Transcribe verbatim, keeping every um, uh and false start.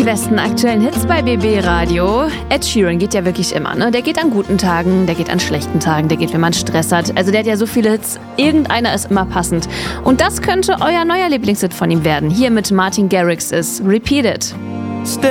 besten aktuellen Hits bei B B Radio. Ed Sheeran geht ja wirklich immer, ne? Der geht an guten Tagen, der geht an schlechten Tagen, der geht, wenn man Stress hat. Also der hat ja so viele Hits, irgendeiner ist immer passend. Und das könnte euer neuer Lieblingshit von ihm werden. Hier mit Martin Garrix ist Repeat It.